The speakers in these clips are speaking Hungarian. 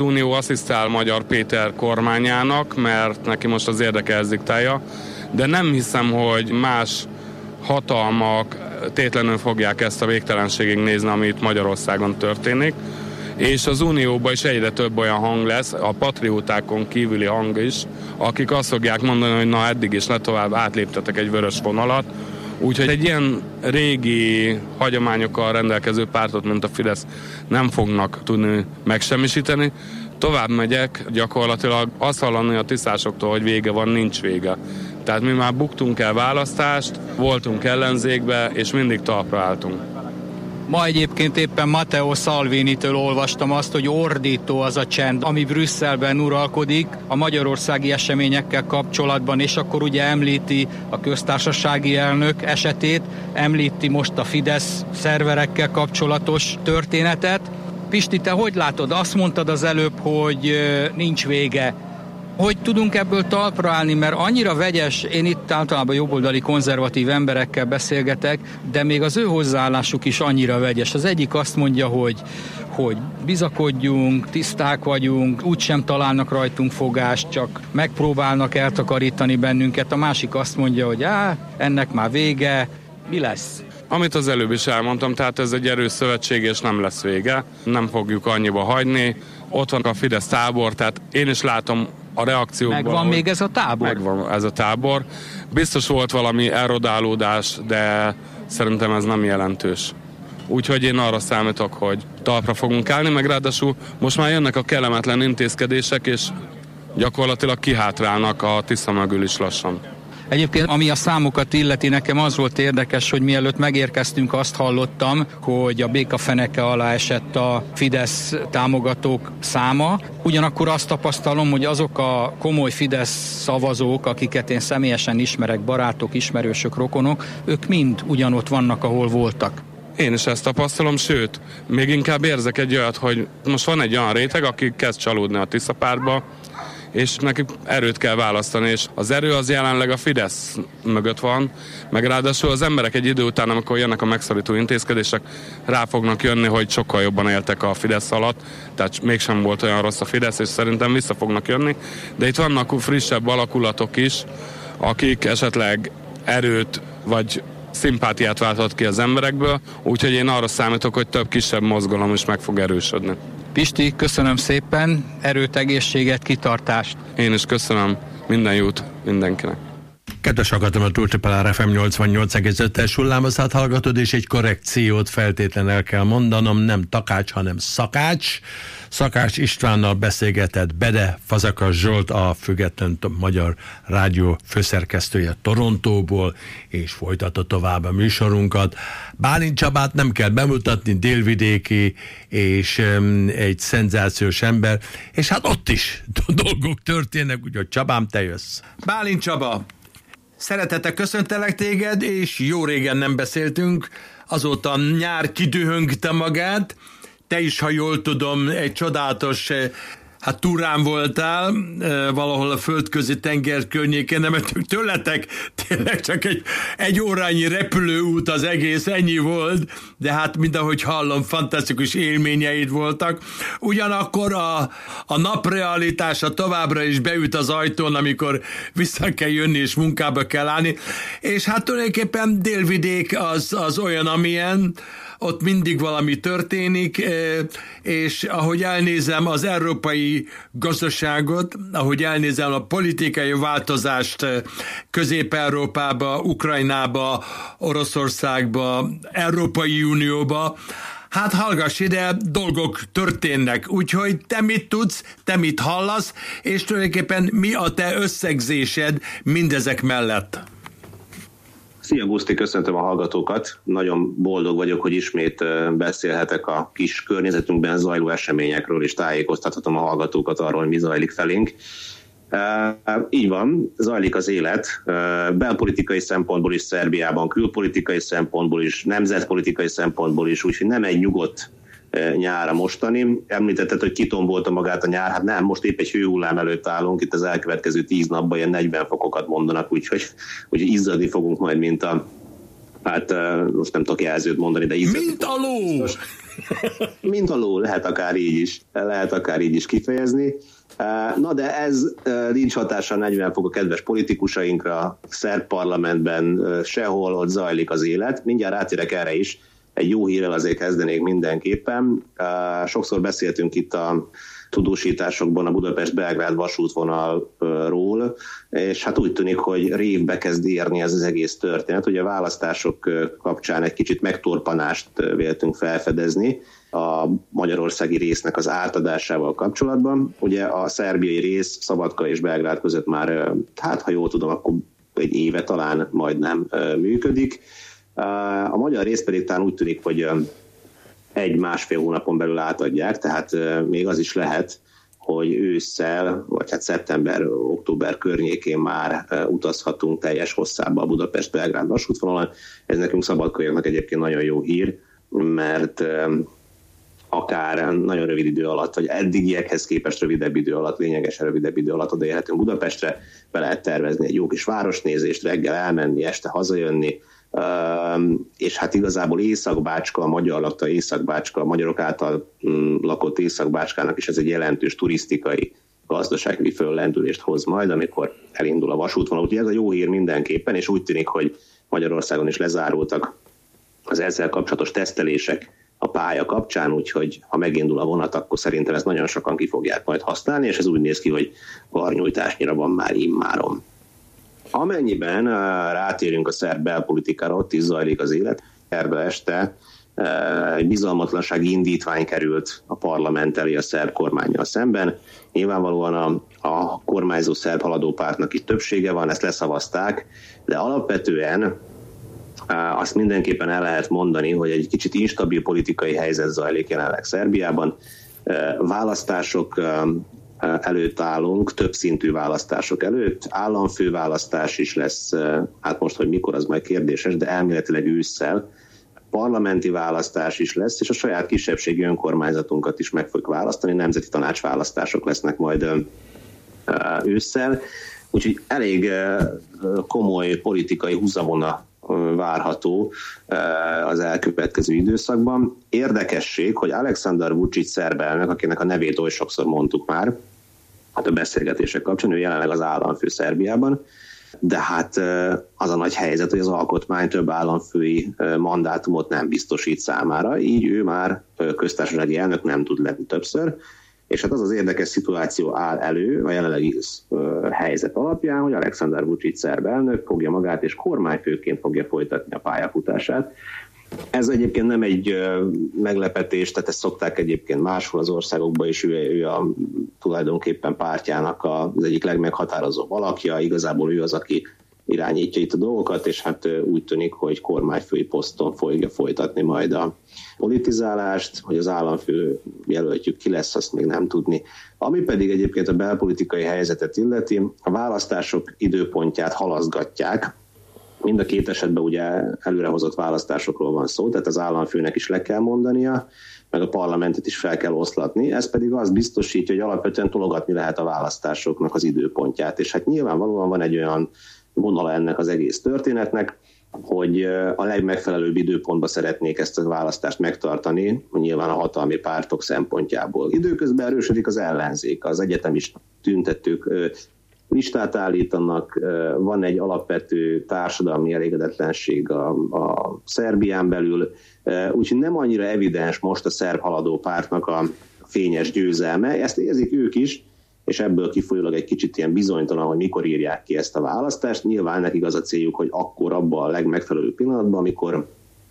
Unió asszisztál Magyar Péter kormányának, mert neki most az érdeke ez diktálja, de nem hiszem, hogy más hatalmak tétlenül fogják ezt a végtelenségig nézni, ami itt Magyarországon történik. És az Unióban is egyre több olyan hang lesz, a patriótákon kívüli hang is, akik azt fogják mondani, hogy na eddig is tovább átléptetek egy vörös vonalat. Úgyhogy egy ilyen régi hagyományokkal rendelkező pártot, mint a Fidesz nem fognak tudni megsemmisíteni. Tovább megyek, gyakorlatilag azt hallani a tisztásoktól, hogy vége van, nincs vége. Tehát mi már buktunk el választást, voltunk ellenzékbe, és mindig talpra álltunk. Ma egyébként éppen Matteo Salvinitől olvastam azt, hogy ordító az a csend, ami Brüsszelben uralkodik a magyarországi eseményekkel kapcsolatban, és akkor ugye említi a köztársasági elnök esetét, említi most a Fidesz szerverekkel kapcsolatos történetet. Pisti, te hogy látod? Azt mondtad az előbb, hogy nincs vége. Hogy tudunk ebből talpra állni, mert annyira vegyes, én itt általában jobboldali konzervatív emberekkel beszélgetek, de még az ő hozzáállásuk is annyira vegyes. Az egyik azt mondja, hogy bizakodjunk, tiszták vagyunk, úgysem találnak rajtunk fogást, csak megpróbálnak eltakarítani bennünket. A másik azt mondja, hogy ennek már vége, mi lesz? Amit az előbb is elmondtam, tehát ez egy erős szövetség, és nem lesz vége. Nem fogjuk annyiba hagyni. Ott van a Fidesz tábor, tehát én is látom a reakciókban. Megvan még ez a tábor? Megvan ez a tábor. Biztos volt valami erodálódás, de szerintem ez nem jelentős. Úgyhogy én arra számítok, hogy talpra fogunk állni, meg ráadásul most már jönnek a kellemetlen intézkedések, és gyakorlatilag kihátrálnak a Tisza mögül is lassan. Egyébként, ami a számokat illeti, nekem az volt érdekes, hogy mielőtt megérkeztünk, azt hallottam, hogy a békafeneke alá esett a Fidesz támogatók száma. Ugyanakkor azt tapasztalom, hogy azok a komoly Fidesz szavazók, akiket én személyesen ismerek, barátok, ismerősök, rokonok, ők mind ugyanott vannak, ahol voltak. Én is ezt tapasztalom, sőt, még inkább érzek egy olyat, hogy most van egy olyan réteg, aki kezd csalódni a Tisza pártba, és nekik erőt kell választani, és az erő az jelenleg a Fidesz mögött van, meg ráadásul az emberek egy idő után, amikor jönnek a megszorító intézkedések, rá fognak jönni, hogy sokkal jobban éltek a Fidesz alatt, tehát mégsem volt olyan rossz a Fidesz, és szerintem vissza fognak jönni, de itt vannak frissebb alakulatok is, akik esetleg erőt vagy szimpátiát váltott ki az emberekből, úgyhogy én arra számítok, hogy több kisebb mozgalom is meg fog erősödni. Pisti, köszönöm szépen, erőt, egészséget, kitartást. Én is köszönöm, minden jót mindenkinek. Kedves hallgatom, a Túltipalár FM 88,5-es hullámozát hallgatod, és egy korrekciót feltétlenül el kell mondanom, nem Takács, hanem Szakács. Szakács Istvánnal beszélgetett Bede Fazekas Zsolt, a Független Magyar Rádió főszerkesztője Torontóból, és folytatta tovább a műsorunkat. Bálint Csabát nem kell bemutatni, délvidéki, és egy szenzációs ember, és hát ott is dolgok történnek, úgyhogy Csabám, te jössz. Bálint Csaba, szeretettel köszöntelek téged, és jó régen nem beszéltünk, azóta nyár kidühöngte magát, te is, ha jól tudom, egy csodálatos túrán voltál, valahol a földközi tenger környékén, nem tőletek tényleg csak egy órányi repülőút az egész, ennyi volt, de hát mindahogy hallom, fantasztikus élményeid voltak. Ugyanakkor a naprealitása továbbra is beüt az ajtón, amikor vissza kell jönni és munkába kell állni, és hát tulajdonképpen délvidék az olyan, amilyen, ott mindig valami történik, és ahogy elnézem az európai gazdaságot, ahogy elnézem a politikai változást Közép-Európába, Ukrajnába, Oroszországba, Európai Unióba, hát hallgass ide, dolgok történnek, úgyhogy te mit tudsz, te mit hallasz, és tulajdonképpen mi a te összegzésed mindezek mellett? Szia Guszti, köszöntöm a hallgatókat. Nagyon boldog vagyok, hogy ismét beszélhetek a kis környezetünkben zajló eseményekről, és tájékoztathatom a hallgatókat arról, hogy mi zajlik felénk. Így van, zajlik az élet, belpolitikai szempontból is Szerbiában, külpolitikai szempontból is, nemzetpolitikai szempontból is, úgyhogy nem egy nyugodt nyára mostani. Említetted, hogy kitombolta magát a nyár, hát nem, most épp egy hőhullám előtt állunk, itt az elkövetkező 10 napban ilyen 40 fokokat mondanak, úgyhogy izzadni fogunk majd, mint a Hát most nem tudok jelzőt mondani, de mint a ló! Mint a ló, lehet akár így is kifejezni. Na de ez nincs hatással 40 fok a kedves politikusainkra, szerb parlamentben sehol, ott zajlik az élet. Mindjárt rátérek erre is. Egy jó hírrel azért kezdenék mindenképpen. Sokszor beszéltünk itt a tudósításokban a Budapest-Belgrád vasútvonalról, és hát úgy tűnik, hogy révbe kezd érni ez az egész történet. Ugye a választások kapcsán egy kicsit megtorpanást véltünk felfedezni a magyarországi résznek az átadásával kapcsolatban. Ugye a szerbiai rész Szabadka és Belgrád között már, hát ha jól tudom, akkor egy éve talán majdnem működik. A magyar rész pedig talán úgy tűnik, hogy 1-1,5 hónapon belül átadják, tehát még az is lehet, hogy ősszel, vagy hát szeptember-október környékén már utazhatunk teljes hosszába a Budapest-Belgrád vasútvonalon. Ez nekünk szabadkaiaknak egyébként nagyon jó hír, mert akár nagyon rövid idő alatt, vagy eddigiekhez képest rövidebb idő alatt, lényegesen rövidebb idő alatt odaérhetünk Budapestre, be lehet tervezni egy jó kis városnézést, reggel elmenni, este hazajönni, és hát igazából Észak-Bácska, a magyar lakta Észak-Bácska, a magyarok által lakott Észak-Bácskának is ez egy jelentős turisztikai gazdasági föllendülést hoz majd, amikor elindul a vasútvonal. Úgyhogy ez a jó hír mindenképpen, és úgy tűnik, hogy Magyarországon is lezárultak az ezzel kapcsolatos tesztelések a pálya kapcsán, úgyhogy ha megindul a vonat, akkor szerintem ezt nagyon sokan ki fogják majd használni, és ez úgy néz ki, hogy karnyújtásnyira van már immáron. Amennyiben rátérünk a szerb belpolitikára, ott is zajlik az élet. Erbe este egy bizalmatlansági indítvány került a parlament elé a szerb kormánnyal szemben. Nyilvánvalóan a kormányzó szerb haladó pártnak itt többsége van, ezt leszavazták, de alapvetően azt mindenképpen el lehet mondani, hogy egy kicsit instabil politikai helyzet zajlik jelenleg Szerbiában. Választások előtt állunk, többszintű választások előtt, államfőválasztás is lesz, hát most, hogy mikor, az majd kérdéses, de elméletileg ősszel, parlamenti választás is lesz, és a saját kisebbségi önkormányzatunkat is meg fogjuk választani, nemzeti tanácsválasztások lesznek majd ősszel, úgyhogy elég komoly politikai húzavona várható az elkövetkező időszakban. Érdekesség, hogy Aleksandar Vučić szerb elnök, akinek a nevét oly sokszor mondtuk már, hát a beszélgetések kapcsán, ő jelenleg az államfő Szerbiában, de hát az a nagy helyzet, hogy az alkotmány több államfői mandátumot nem biztosít számára, így ő már köztársasági elnök nem tud lenni többször, és hát az az érdekes szituáció áll elő a jelenlegi helyzet alapján, hogy Aleksandar Vučić szerb elnök fogja magát és kormányfőként fogja folytatni a pályafutását. Ez egyébként nem egy meglepetés, tehát ezt szokták egyébként máshol az országokban is, ő tulajdonképpen pártjának az egyik legmeghatározóbb alakja, igazából ő az, aki irányítja itt a dolgokat, és hát úgy tűnik, hogy kormányfői poszton fogja folytatni majd a politizálást, hogy az államfő jelöltjük ki lesz, azt még nem tudni. Ami pedig egyébként a belpolitikai helyzetet illeti, a választások időpontját halaszgatják. Mind a két esetben ugye előrehozott választásokról van szó, tehát az államfőnek is le kell mondania, meg a parlamentet is fel kell oszlatni, ez pedig azt biztosítja, hogy alapvetően tologatni lehet a választásoknak az időpontját, és hát nyilvánvalóan van egy olyan vonala ennek az egész történetnek, hogy a legmegfelelőbb időpontban szeretnék ezt a választást megtartani, nyilván a hatalmi pártok szempontjából. Időközben erősödik az ellenzék, az egyetemis tüntetők listát állítanak, van egy alapvető társadalmi elégedetlenség a Szerbián belül, úgyhogy nem annyira evidens most a szerb haladó pártnak a fényes győzelme, ezt érzik ők is, és ebből kifolyólag egy kicsit ilyen bizonytalan, hogy mikor írják ki ezt a választást. Nyilván nekik az a céljuk, hogy akkor abban a legmegfelelőbb pillanatban, amikor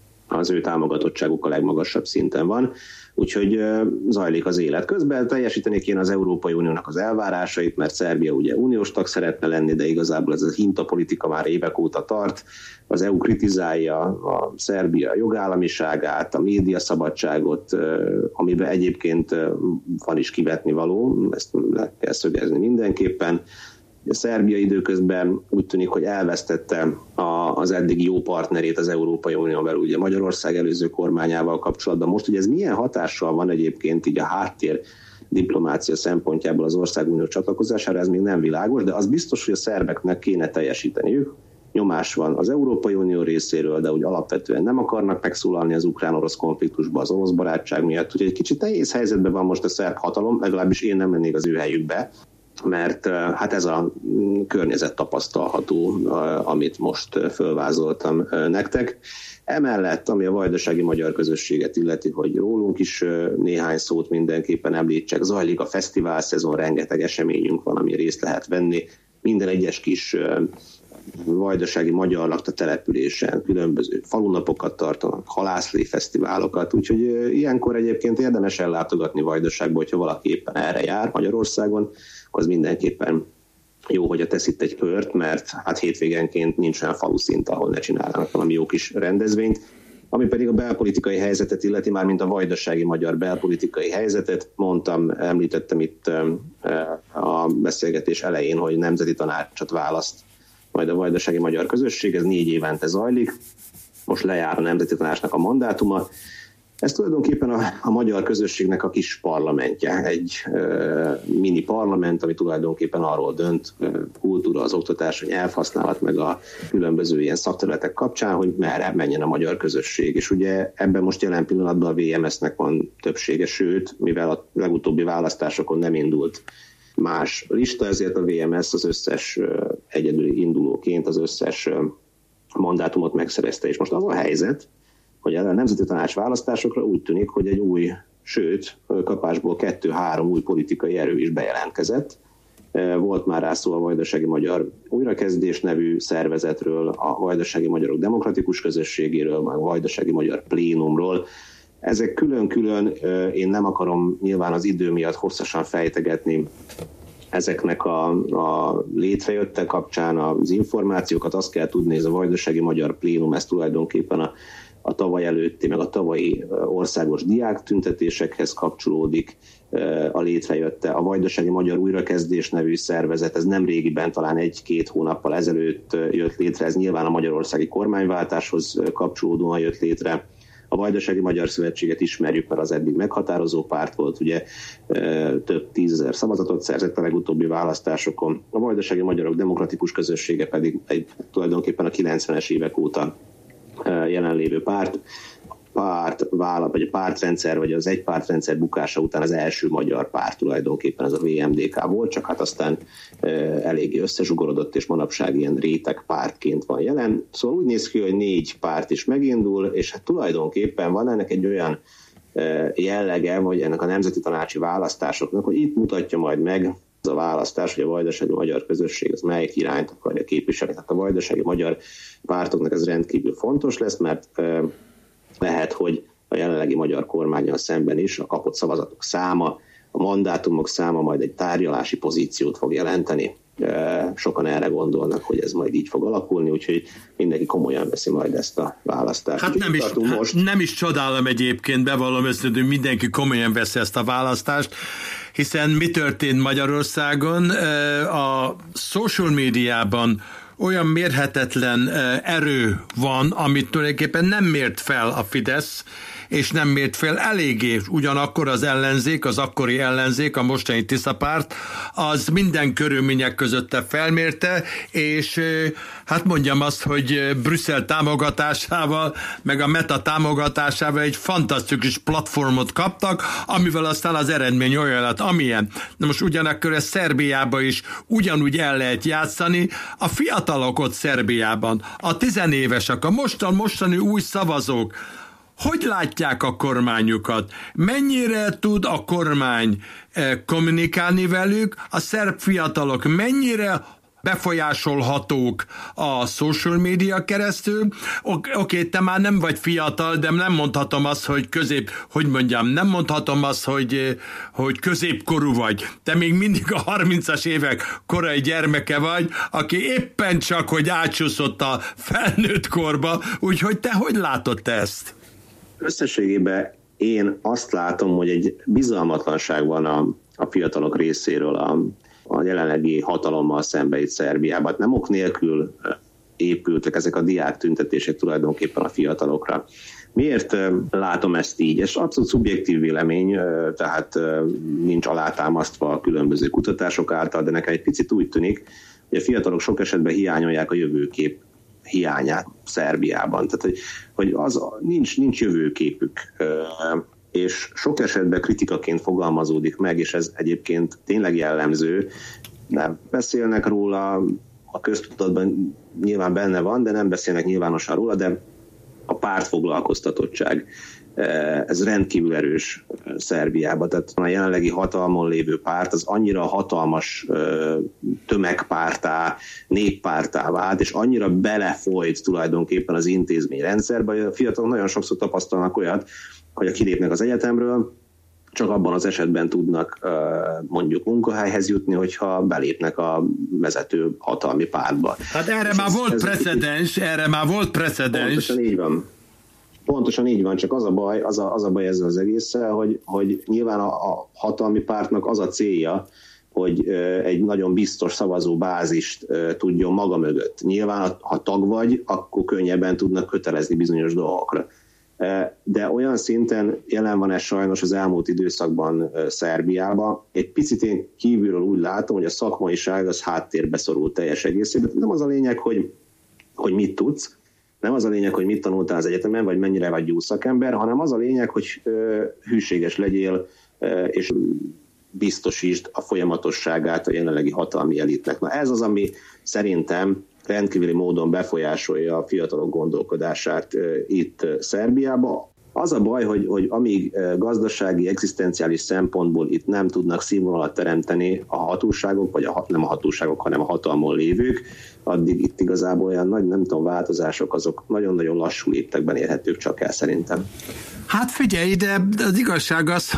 az ő támogatottságuk a legmagasabb szinten van. Úgyhogy zajlik az élet. Közben teljesíteni kéne az Európai Uniónak az elvárásait, mert Szerbia ugye uniós tag szeretne lenni, de igazából ez a hintapolitika már évek óta tart. Az EU kritizálja a Szerbia jogállamiságát, a médiaszabadságot, amiben egyébként van is kivetni való, ezt le kell szögezni mindenképpen. A Szerbia időközben úgy tűnik, hogy elvesztette az eddigi jó partnerét az Európai Unión belül, ugye Magyarország előző kormányával kapcsolatban. Most, hogy ez milyen hatással van egyébként így a háttér diplomácia szempontjából az ország unió csatlakozására, ez még nem világos, de az biztos, hogy a szerbeknek kéne teljesíteniük, Nyomás van az Európai Unió részéről, de úgy alapvetően nem akarnak megszólalni az ukrán-orosz konfliktusba az orosz barátság miatt. Úgyhogy egy kicsit nehéz helyzetben van most a szerb hatalom, legalábbis én nem lennék az ő helyükbe, mert hát ez a környezet tapasztalható, amit most fölvázoltam nektek. Emellett, ami a vajdasági magyar közösséget illeti, hogy rólunk is néhány szót mindenképpen említsek, zajlik a fesztivál szezon, rengeteg eseményünk van, ami részt lehet venni. Minden egyes kis vajdasági magyar lakta településen különböző falunapokat tartanak, halászlé fesztiválokat, úgyhogy ilyenkor egyébként érdemes ellátogatni Vajdaságba, hogyha valaki éppen erre jár Magyarországon, az mindenképpen jó, hogy tesz itt egy kört, mert hát hétvégenként nincs olyan faluszint, ahol ne csinálnak valami jó kis rendezvényt. Ami pedig a belpolitikai helyzetet illeti, már mint a vajdasági magyar belpolitikai helyzetet, említettem itt a beszélgetés elején, hogy nemzeti tanácsot választ majd a vajdasági magyar közösség, ez 4 évente zajlik, most lejár a nemzeti tanácsnak a mandátuma. Ez tulajdonképpen a magyar közösségnek a kis parlamentje, egy mini parlament, ami tulajdonképpen arról dönt, kultúra, az oktatás, a nyelvhasználat, meg a különböző ilyen szakterületek kapcsán, hogy merre menjen a magyar közösség. És ugye ebben most jelen pillanatban a VMS-nek van többsége, sőt, mivel a legutóbbi választásokon nem indult más lista, ezért a VMS az összes egyedüli indulóként az összes mandátumot megszerezte. És most az a helyzet, hogy a nemzeti tanács választásokra úgy tűnik, hogy egy új, sőt, kapásból 2-3 új politikai erő is bejelentkezett. Volt már rá szó a Vajdasági Magyar Újrakezdés nevű szervezetről, a Vajdasági Magyarok Demokratikus Közösségéről, a Vajdasági Magyar Plénumról. Ezek külön-külön, én nem akarom nyilván az idő miatt hosszasan fejtegetni ezeknek a létrejötte kapcsán az információkat. Azt kell tudni, hogy ez a Vajdasági Magyar Plénum, ez tulajdonképpen a tavaly előtti, meg a tavalyi országos diáktüntetésekhez kapcsolódik, a létrejötte. A Vajdasági Magyar Újrakezdés nevű szervezet, ez nem régiben, talán 1-2 hónappal ezelőtt jött létre, ez nyilván a magyarországi kormányváltáshoz kapcsolódóan jött létre. A Vajdasági Magyar Szövetséget ismerjük, mert az eddig meghatározó párt volt, ugye több 10 000 szavazatot szerzett a legutóbbi választásokon. A Vajdasági Magyarok Demokratikus Közössége pedig tulajdonképpen a 90-es évek óta jelenlévő vagy a pártrendszer, vagy az egypártrendszer bukása után az első magyar párt tulajdonképpen ez a VMDK volt, csak hát aztán eléggé összezsugorodott, és manapság ilyen réteg pártként van jelen. Szóval úgy néz ki, hogy 4 párt is megindul, és hát tulajdonképpen van ennek egy olyan jellege, hogy ennek a nemzeti tanácsi választásoknak, hogy itt mutatja majd meg az a választás, hogy a vajdasági magyar közösség az melyik irányt akarja képviselni. Tehát a vajdasági magyar pártoknak ez rendkívül fontos lesz, mert lehet, hogy a jelenlegi magyar kormánnyal szemben is a kapott szavazatok száma, a mandátumok száma majd egy tárgyalási pozíciót fog jelenteni. Sokan erre gondolnak, hogy ez majd így fog alakulni, úgyhogy mindenki komolyan veszi majd ezt a választást. Hát nem is csodálom egyébként, bevallom őszintén, hogy mindenki komolyan veszi ezt a választást, hiszen mi történt Magyarországon? A social médiában olyan mérhetetlen erő van, amit tulajdonképpen nem mért fel a Fidesz, és nem mért fel eléggé. Ugyanakkor az ellenzék, az akkori ellenzék, a mostani Tiszapárt, az minden körülmények között felmérte, és hát mondjam azt, hogy Brüsszel támogatásával, meg a Meta támogatásával egy fantasztikus platformot kaptak, amivel aztán az eredmény olyan lett, amilyen. Na most ugyanakkor ez Szerbiában is ugyanúgy el lehet játszani. A fiatalok ott Szerbiában, a 10 évesek, a mostani új szavazók, hogy látják a kormányukat? Mennyire tud a kormány kommunikálni velük? A szerb fiatalok mennyire befolyásolhatók a social media keresztül? Oké, te már nem vagy fiatal, de nem mondhatom azt, hogy nem mondhatom azt, hogy középkorú vagy. Te még mindig a 30-as évek korai gyermeke vagy, aki éppen csak, hogy átsúszott a felnőtt korba, úgyhogy te hogy látod te ezt? Összességében én azt látom, hogy egy bizalmatlanság van a fiatalok részéről a jelenlegi hatalommal szemben itt Szerbiában. Nem ok nélkül épültek ezek a diáktüntetések tulajdonképpen a fiatalokra. Miért látom ezt így? Ez abszolút szubjektív vélemény, tehát nincs alátámasztva a különböző kutatások által, de nekem egy picit úgy tűnik, hogy a fiatalok sok esetben hiányolják a jövőkép hiányát Szerbiában. Tehát, hogy az nincs jövőképük. És sok esetben kritikaként fogalmazódik meg, és ez egyébként tényleg jellemző. Nem beszélnek róla, a köztudatban nyilván benne van, de nem beszélnek nyilvánosan róla, de a pártfoglalkoztatottság, ez rendkívül erős Szerbiában. Tehát a jelenlegi hatalmon lévő párt az annyira hatalmas tömegpártá, néppártá vált, és annyira belefolyt tulajdonképpen az intézményrendszerbe, hogy a fiatalok nagyon sokszor tapasztalnak olyat, hogy kilépnek az egyetemről, csak abban az esetben tudnak mondjuk munkahelyhez jutni, hogyha belépnek a vezető hatalmi pártba. Hát erre már volt precedens. Pontosan így van, csak az a baj ezzel az egésszel, hogy nyilván a hatalmi pártnak az a célja, hogy egy nagyon biztos szavazóbázist tudjon maga mögött. Nyilván, ha tag vagy, akkor könnyebben tudnak kötelezni bizonyos dolgokra. De olyan szinten jelen van ez sajnos az elmúlt időszakban Szerbiában. Egy picit én kívülről úgy látom, hogy a szakmaiság az háttérbe szorult teljes egészében. Nem az a lényeg, hogy mit tudsz, nem az a lényeg, hogy mit tanultál az egyetemen, vagy mennyire vagy jó szakember, hanem az a lényeg, hogy hűséges legyél, és biztosítsd a folyamatosságát a jelenlegi hatalmi elitnek. Na ez az, ami szerintem rendkívüli módon befolyásolja a fiatalok gondolkodását itt Szerbiában. Az a baj, hogy amíg gazdasági, egzisztenciális szempontból itt nem tudnak színvonalat teremteni a hatóságok, vagy nem a hatóságok, hanem a hatalmon lévők, addig itt igazából olyan nagy, nem tudom, változások, azok nagyon-nagyon lassú léptekben érhetők csak el szerintem. Hát figyelj, de az igazság az,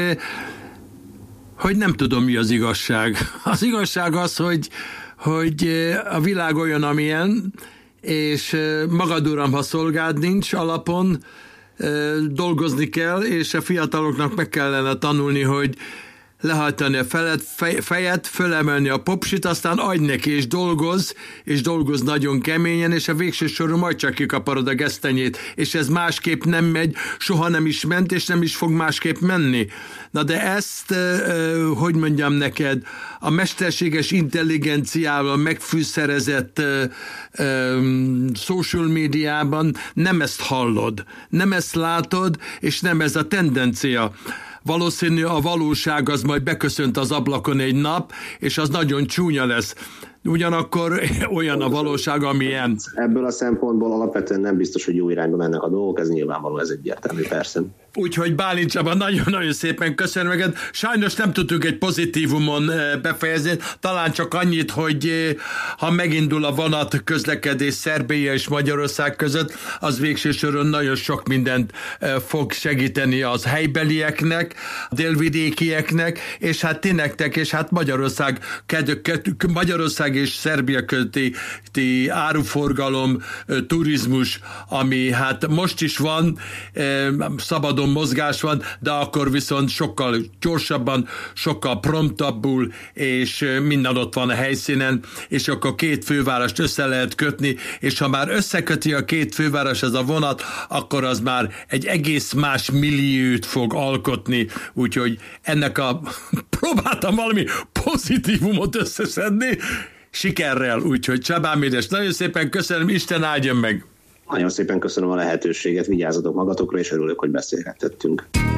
hogy nem tudom, mi az igazság. Az igazság az, hogy a világ olyan, amilyen, és magad uram, ha szolgád nincs alapon, dolgozni kell, és a fiataloknak meg kellene tanulni, hogy lehajtani a fejet, fölemelni a popsit, aztán adj neki, és dolgozz nagyon keményen, és a végső soron majd csak kikaparod a gesztenyét, és ez másképp nem megy, soha nem is ment, és nem is fog másképp menni. Na de ezt, hogy mondjam neked, a mesterséges intelligenciával megfűszerezett social médiában nem ezt hallod, nem ezt látod, és nem ez a tendencia. Valószínű a valóság az majd beköszönt az ablakon egy nap, és az nagyon csúnya lesz. Ugyanakkor olyan a valóság, amilyen. Ebből a szempontból alapvetően nem biztos, hogy jó irányba mennek a dolgok, ez nyilvánvaló, ez egyértelmű, persze. Úgyhogy Bálint Csaba, nagyon-nagyon szépen köszönöm neked. Sajnos nem tudtuk egy pozitívumon befejezni, talán csak annyit, hogy ha megindul a vonat közlekedés Szerbia és Magyarország között, az végső soron nagyon sok mindent fog segíteni az helybelieknek, a délvidékieknek, és hát ti nektek, és hát Magyarország és Szerbia közötti áruforgalom, turizmus, ami hát most is van, szabadon mozgás van, de akkor viszont sokkal gyorsabban, sokkal promptabbul, és minden ott van a helyszínen, és akkor két fővárost össze lehet kötni, és ha már összeköti a két főváros ez a vonat, akkor az már egy egész más milliót fog alkotni, úgyhogy próbáltam valami pozitívumot összeszedni, sikerrel, úgyhogy Csabám édes, nagyon szépen köszönöm, Isten áldjon meg! Nagyon szépen köszönöm a lehetőséget, vigyázzatok magatokra, és örülök, hogy beszélgetettünk.